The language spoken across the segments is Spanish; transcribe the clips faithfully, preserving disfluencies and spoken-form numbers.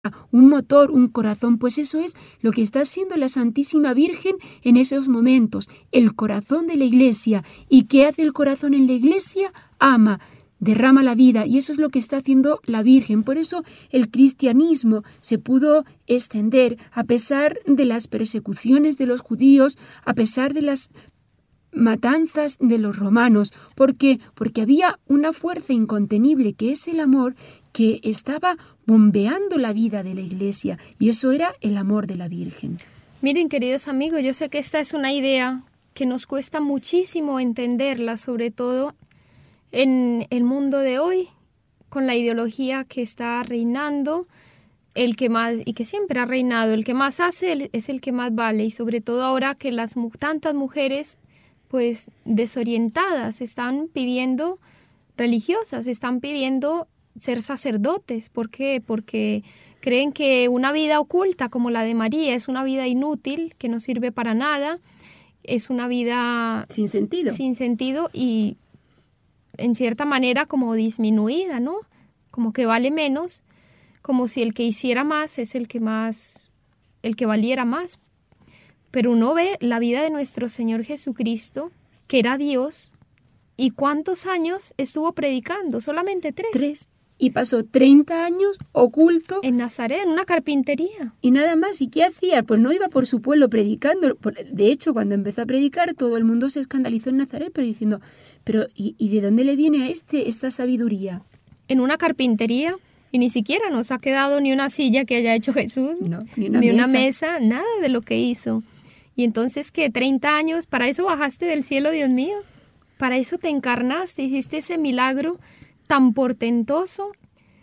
un motor, un corazón, pues eso es lo que está haciendo la Santísima Virgen en esos momentos, el corazón de la Iglesia. ¿Y qué hace el corazón en la Iglesia? Ama, derrama la vida, y eso es lo que está haciendo la Virgen. Por eso el cristianismo se pudo extender a pesar de las persecuciones de los judíos, a pesar de las matanzas de los romanos. ¿Por qué? Porque había una fuerza incontenible que es el amor, que estaba bombeando la vida de la Iglesia, y eso era el amor de la Virgen. Miren, queridos amigos, yo sé que esta es una idea que nos cuesta muchísimo entenderla, sobre todo en el mundo de hoy, con la ideología que está reinando, el que más, y que siempre ha reinado, el que más hace es el que más vale, y sobre todo ahora que las tantas mujeres pues desorientadas están pidiendo, religiosas, están pidiendo ser sacerdotes. ¿Por qué? Porque creen que una vida oculta como la de María es una vida inútil, que no sirve para nada, es una vida sin sentido, sin sentido y en cierta manera como disminuida, ¿no? Como que vale menos, como si el que hiciera más es el que más, el que valiera más. Pero uno ve la vida de nuestro Señor Jesucristo, que era Dios, y cuántos años estuvo predicando, solamente tres. Tres. Y pasó treinta años oculto en Nazaret, en una carpintería. Y nada más. ¿Y qué hacía? Pues no iba por su pueblo predicando. De hecho, cuando empezó a predicar, todo el mundo se escandalizó en Nazaret, pero diciendo, pero ¿y, y de dónde le viene a este esta sabiduría? En una carpintería. Y ni siquiera nos ha quedado ni una silla que haya hecho Jesús, no, ni, una, ni mesa. una mesa, nada de lo que hizo. Y entonces, ¿qué? treinta años, ¿para eso bajaste del cielo, Dios mío? ¿Para eso te encarnaste? ¿Hiciste ese milagro tan portentoso,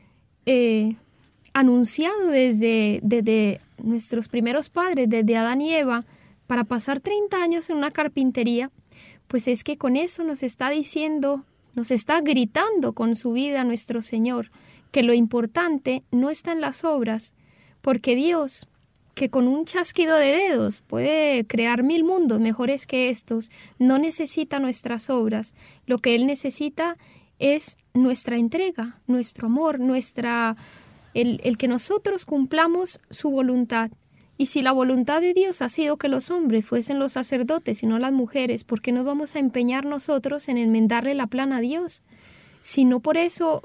eh, anunciado desde, desde nuestros primeros padres, desde Adán y Eva, para pasar treinta años en una carpintería? Pues es que con eso nos está diciendo, nos está gritando con su vida nuestro Señor, que lo importante no está en las obras, porque Dios, que con un chasquido de dedos puede crear mil mundos mejores que estos, no necesita nuestras obras. Lo que Él necesita es nuestra entrega, nuestro amor, nuestra, el, el que nosotros cumplamos su voluntad. Y si la voluntad de Dios ha sido que los hombres fuesen los sacerdotes y no las mujeres, ¿por qué nos vamos a empeñar nosotros en enmendarle la plana a Dios? Si no por eso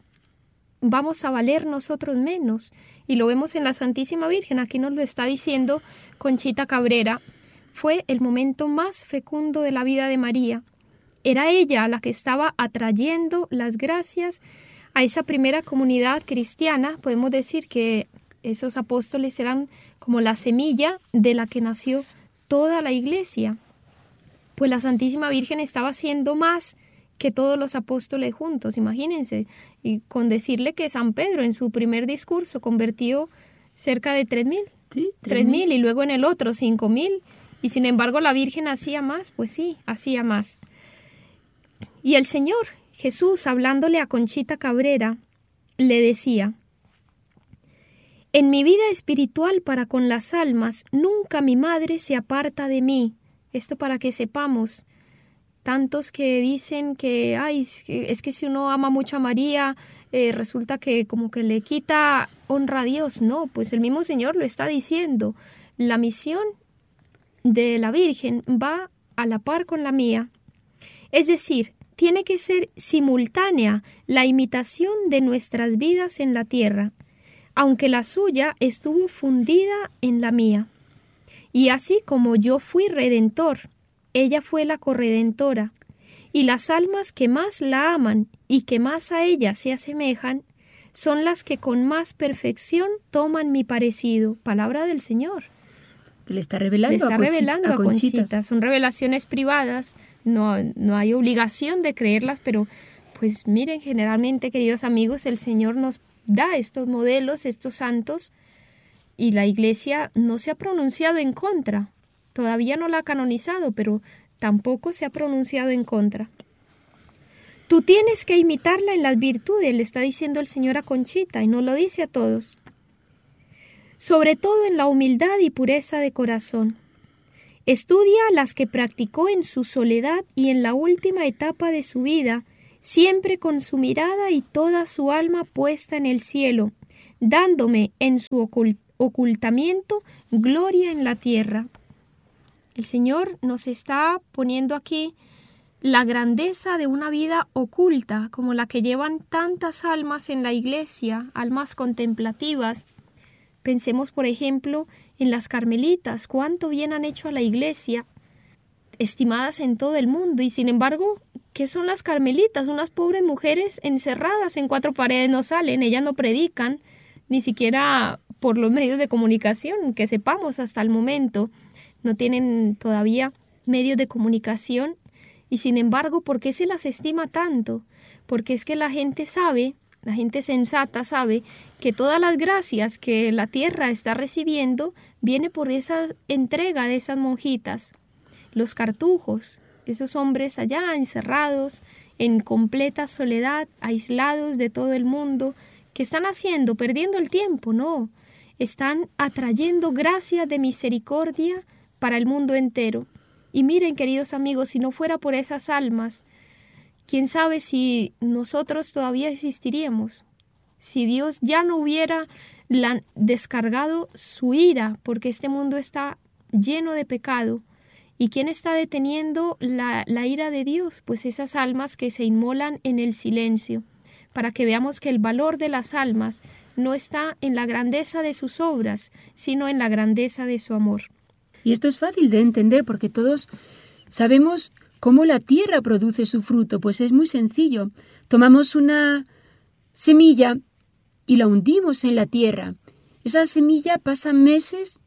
vamos a valer nosotros menos. Y lo vemos en la Santísima Virgen, aquí nos lo está diciendo Conchita Cabrera. Fue el momento más fecundo de la vida de María. Era ella la que estaba atrayendo las gracias a esa primera comunidad cristiana. Podemos decir que esos apóstoles eran como la semilla de la que nació toda la Iglesia. Pues la Santísima Virgen estaba haciendo más que todos los apóstoles juntos, imagínense, y con decirle que San Pedro en su primer discurso convirtió cerca de tres mil, sí, tres mil, y luego en el otro cinco mil, y sin embargo la Virgen hacía más, pues sí, hacía más. Y el Señor Jesús, hablándole a Conchita Cabrera, le decía: en mi vida espiritual para con las almas, nunca mi madre se aparta de mí. Esto para que sepamos. Tantos que dicen que, ay, es que si uno ama mucho a María, eh, resulta que como que le quita honra a Dios. No, pues el mismo Señor lo está diciendo. La misión de la Virgen va a la par con la mía. Es decir, tiene que ser simultánea la imitación de nuestras vidas en la tierra, aunque la suya estuvo fundida en la mía. Y así como yo fui redentor, ella fue la corredentora, y las almas que más la aman y que más a ella se asemejan son las que con más perfección toman mi parecido. Palabra del Señor. Que le está revelando, le está a, Conchita, revelando a, a Conchita. Conchita. Son revelaciones privadas, no, no hay obligación de creerlas, pero pues miren, generalmente, queridos amigos, el Señor nos da estos modelos, estos santos, y la Iglesia no se ha pronunciado en contra. Todavía no la ha canonizado, pero tampoco se ha pronunciado en contra. Tú tienes que imitarla en las virtudes, le está diciendo el Señor a Conchita, y nos lo dice a todos. Sobre todo en la humildad y pureza de corazón. Estudia las que practicó en su soledad y en la última etapa de su vida, siempre con su mirada y toda su alma puesta en el cielo, dándome en su ocult- ocultamiento gloria en la tierra. El Señor nos está poniendo aquí la grandeza de una vida oculta, como la que llevan tantas almas en la iglesia, almas contemplativas. Pensemos, por ejemplo, en las carmelitas, cuánto bien han hecho a la iglesia, estimadas en todo el mundo, y sin embargo, ¿qué son las carmelitas? Unas pobres mujeres encerradas en cuatro paredes, no salen, ellas no predican, ni siquiera por los medios de comunicación, que sepamos hasta el momento, no tienen todavía medios de comunicación. Y sin embargo, ¿por qué se las estima tanto? Porque es que la gente sabe, la gente sensata sabe que todas las gracias que la tierra está recibiendo viene por esa entrega de esas monjitas. Los cartujos, esos hombres allá encerrados, en completa soledad, aislados de todo el mundo, ¿qué están haciendo? Perdiendo el tiempo, no. Están atrayendo gracia de misericordia para el mundo entero. Y miren, queridos amigos, si no fuera por esas almas, quién sabe si nosotros todavía existiríamos, si Dios ya no hubiera la, descargado su ira, porque este mundo está lleno de pecado. ¿Y quién está deteniendo la, la ira de Dios? Pues esas almas que se inmolan en el silencio, para que veamos que el valor de las almas no está en la grandeza de sus obras, sino en la grandeza de su amor. Y esto es fácil de entender porque todos sabemos cómo la tierra produce su fruto, pues es muy sencillo. Tomamos una semilla y la hundimos en la tierra. Esa semilla pasa meses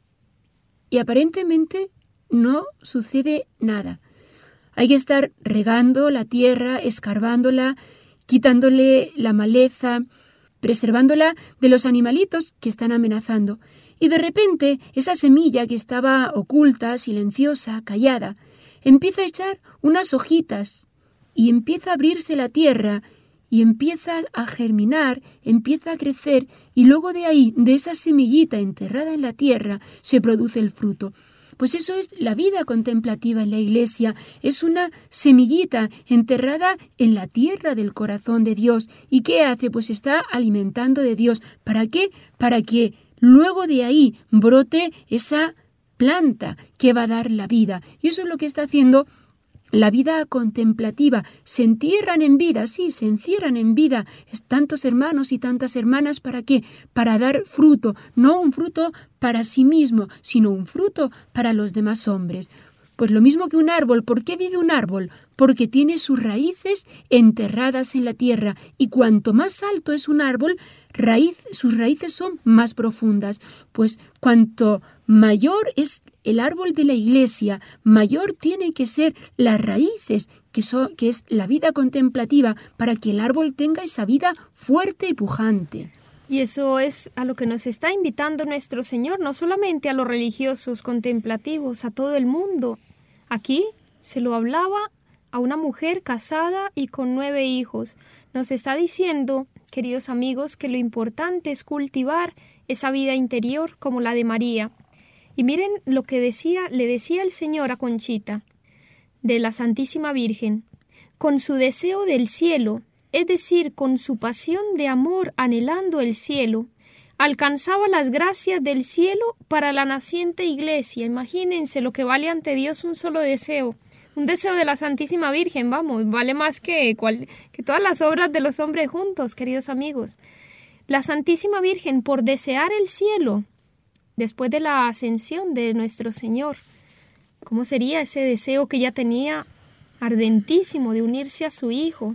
y aparentemente no sucede nada. Hay que estar regando la tierra, escarbándola, quitándole la maleza, preservándola de los animalitos que están amenazando. Y de repente, esa semilla que estaba oculta, silenciosa, callada, empieza a echar unas hojitas y empieza a abrirse la tierra y empieza a germinar, empieza a crecer y luego de ahí, de esa semillita enterrada en la tierra, se produce el fruto. Pues eso es la vida contemplativa en la Iglesia, es una semillita enterrada en la tierra del corazón de Dios. ¿Y qué hace? Pues está alimentando de Dios. ¿Para qué? Para que luego de ahí brote esa planta que va a dar la vida. Y eso es lo que está haciendo la vida contemplativa. Se entierran en vida, sí, se encierran en vida tantos hermanos y tantas hermanas. ¿Para qué? Para dar fruto, no un fruto para sí mismo, sino un fruto para los demás hombres. Pues lo mismo que un árbol. ¿Por qué vive un árbol? Porque tiene sus raíces enterradas en la tierra. Y cuanto más alto es un árbol, raíz, sus raíces son más profundas. Pues cuanto mayor es el árbol de la Iglesia, mayor tiene que ser las raíces, que, son, que es la vida contemplativa, para que el árbol tenga esa vida fuerte y pujante. Y eso es a lo que nos está invitando nuestro Señor, no solamente a los religiosos contemplativos, a todo el mundo. Aquí se lo hablaba a una mujer casada y con nueve hijos. Nos está diciendo, queridos amigos, que lo importante es cultivar esa vida interior como la de María. Y miren lo que decía, le decía el Señor a Conchita, de la Santísima Virgen, con su deseo del cielo, es decir, con su pasión de amor anhelando el cielo, alcanzaba las gracias del cielo para la naciente Iglesia. Imagínense lo que vale ante Dios un solo deseo, un deseo de la Santísima Virgen, vamos, vale más que, cual, que todas las obras de los hombres juntos, queridos amigos. La Santísima Virgen, por desear el cielo, después de la ascensión de nuestro Señor, ¿cómo sería ese deseo que ella tenía ardentísimo de unirse a su Hijo?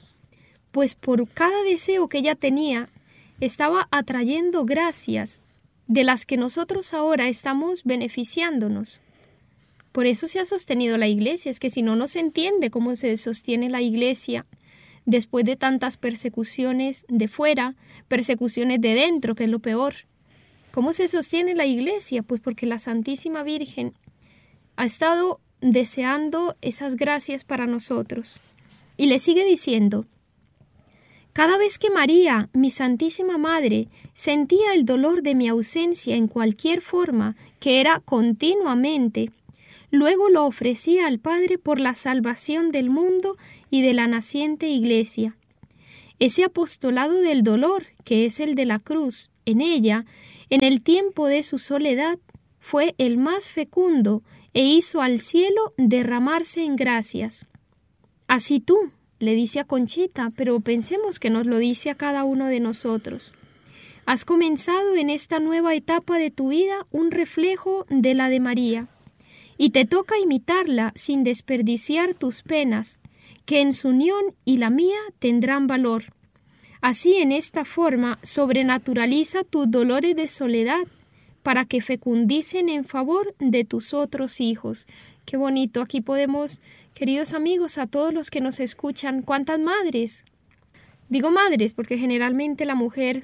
Pues por cada deseo que ella tenía, estaba atrayendo gracias de las que nosotros ahora estamos beneficiándonos. Por eso se ha sostenido la Iglesia, es que si no, no se entiende cómo se sostiene la Iglesia después de tantas persecuciones de fuera, persecuciones de dentro, que es lo peor. ¿Cómo se sostiene la Iglesia? Pues porque la Santísima Virgen ha estado deseando esas gracias para nosotros. Y le sigue diciendo, cada vez que María, mi Santísima Madre, sentía el dolor de mi ausencia en cualquier forma, que era continuamente, luego lo ofrecía al Padre por la salvación del mundo y de la naciente Iglesia. Ese apostolado del dolor, que es el de la cruz, en ella, en el tiempo de su soledad, fue el más fecundo e hizo al cielo derramarse en gracias. Así tú, le dice a Conchita, pero pensemos que nos lo dice a cada uno de nosotros. Has comenzado en esta nueva etapa de tu vida un reflejo de la de María, y te toca imitarla sin desperdiciar tus penas, que en su unión y la mía tendrán valor. Así, en esta forma, sobrenaturaliza tus dolores de soledad para que fecundicen en favor de tus otros hijos. Qué bonito. Aquí podemos, queridos amigos, a todos los que nos escuchan, ¿cuántas madres? Digo madres porque generalmente la mujer,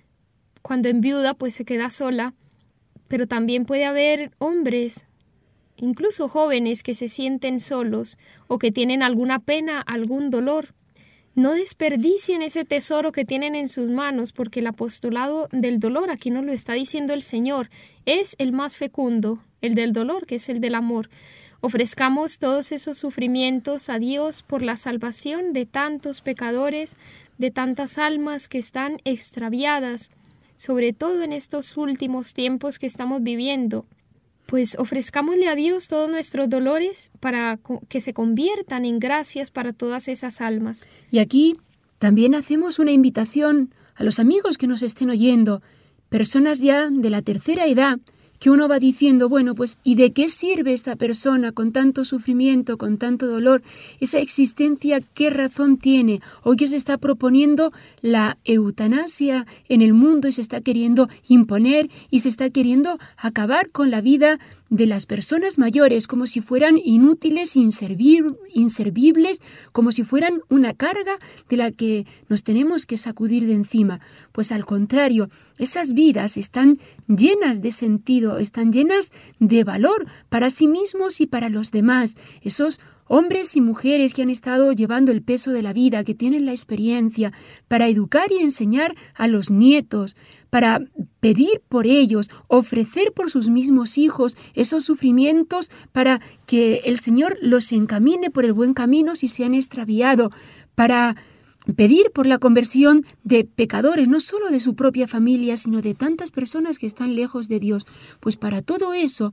cuando enviuda, pues se queda sola, pero también puede haber hombres, incluso jóvenes, que se sienten solos o que tienen alguna pena, algún dolor. No desperdicien ese tesoro que tienen en sus manos, porque el apostolado del dolor, aquí nos lo está diciendo el Señor, es el más fecundo, el del dolor, que es el del amor. Ofrezcamos todos esos sufrimientos a Dios por la salvación de tantos pecadores, de tantas almas que están extraviadas, sobre todo en estos últimos tiempos que estamos viviendo. Pues ofrezcámosle a Dios todos nuestros dolores para que se conviertan en gracias para todas esas almas. Y aquí también hacemos una invitación a los amigos que nos estén oyendo, personas ya de la tercera edad, que uno va diciendo, bueno, pues ¿y de qué sirve esta persona con tanto sufrimiento, con tanto dolor? Esa existencia, ¿qué razón tiene? Hoy que se está proponiendo la eutanasia en el mundo y se está queriendo imponer y se está queriendo acabar con la vida de las personas mayores como si fueran inútiles, inservir, inservibles, como si fueran una carga de la que nos tenemos que sacudir de encima. Pues al contrario, esas vidas están llenas de sentido, están llenas de valor para sí mismos y para los demás. Esos hombres y mujeres que han estado llevando el peso de la vida, que tienen la experiencia para educar y enseñar a los nietos, para pedir por ellos, ofrecer por sus mismos hijos esos sufrimientos para que el Señor los encamine por el buen camino si se han extraviado, para pedir por la conversión de pecadores, no solo de su propia familia, sino de tantas personas que están lejos de Dios. Pues para todo eso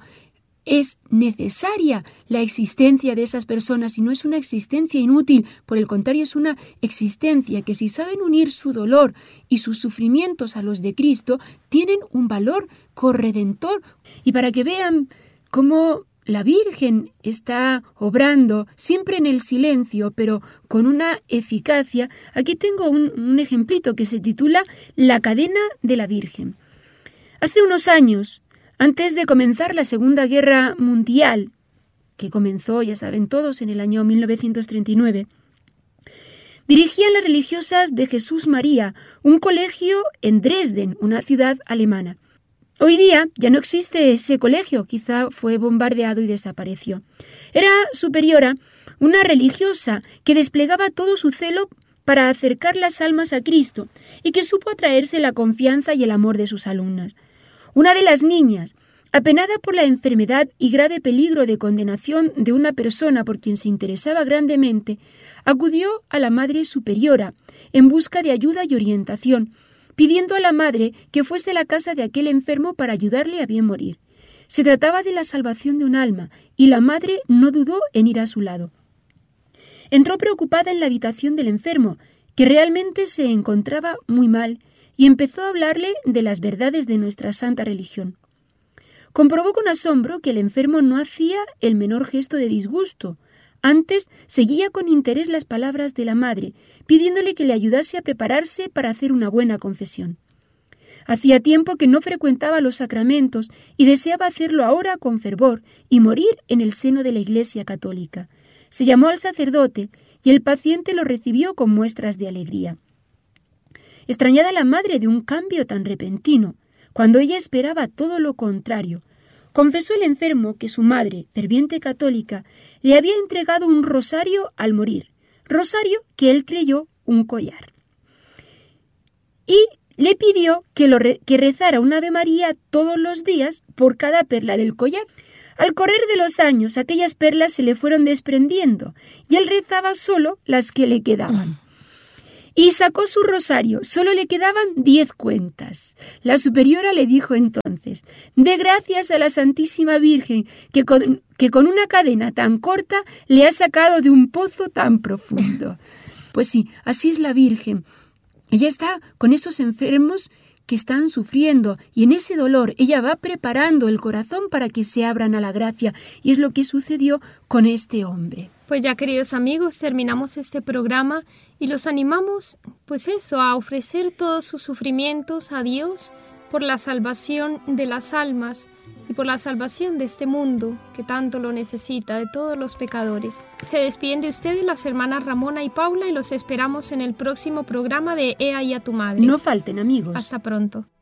es necesaria la existencia de esas personas y no es una existencia inútil, por el contrario es una existencia que si saben unir su dolor y sus sufrimientos a los de Cristo, tienen un valor corredentor. Y para que vean cómo la Virgen está obrando siempre en el silencio, pero con una eficacia, aquí tengo un, un ejemplito que se titula La cadena de la Virgen. Hace unos años, antes de comenzar la Segunda Guerra Mundial, que comenzó, ya saben todos, en el año mil novecientos treinta y nueve, dirigían las religiosas de Jesús María un colegio en Dresden, una ciudad alemana. Hoy día ya no existe ese colegio, quizá fue bombardeado y desapareció. Era superiora, una religiosa que desplegaba todo su celo para acercar las almas a Cristo y que supo atraerse la confianza y el amor de sus alumnas. Una de las niñas, apenada por la enfermedad y grave peligro de condenación de una persona por quien se interesaba grandemente, acudió a la Madre Superiora en busca de ayuda y orientación, pidiendo a la Madre que fuese a la casa de aquel enfermo para ayudarle a bien morir. Se trataba de la salvación de un alma, y la Madre no dudó en ir a su lado. Entró preocupada en la habitación del enfermo, que realmente se encontraba muy mal, y empezó a hablarle de las verdades de nuestra santa religión. Comprobó con asombro que el enfermo no hacía el menor gesto de disgusto. Antes seguía con interés las palabras de la Madre, pidiéndole que le ayudase a prepararse para hacer una buena confesión. Hacía tiempo que no frecuentaba los sacramentos y deseaba hacerlo ahora con fervor y morir en el seno de la Iglesia católica. Se llamó al sacerdote y el paciente lo recibió con muestras de alegría. Extrañada la Madre de un cambio tan repentino, cuando ella esperaba todo lo contrario, confesó el enfermo que su madre, ferviente católica, le había entregado un rosario al morir, rosario que él creyó un collar. Y le pidió que, lo re- que rezara un Ave María todos los días por cada perla del collar. Al correr de los años, aquellas perlas se le fueron desprendiendo y él rezaba solo las que le quedaban. y sacó su rosario. Solo le quedaban diez cuentas. La superiora le dijo entonces: «Dé gracias a la Santísima Virgen que con, que con una cadena tan corta le ha sacado de un pozo tan profundo». Pues sí, así es la Virgen. Ella está con esos enfermos que están sufriendo, y en ese dolor ella va preparando el corazón para que se abran a la gracia, y es lo que sucedió con este hombre. Pues ya, queridos amigos, terminamos este programa y los animamos, pues eso, a ofrecer todos sus sufrimientos a Dios por la salvación de las almas y por la salvación de este mundo que tanto lo necesita, de todos los pecadores. Se despiden de ustedes las hermanas Ramona y Paula y los esperamos en el próximo programa de He ahí a tu madre. No falten, amigos. Hasta pronto.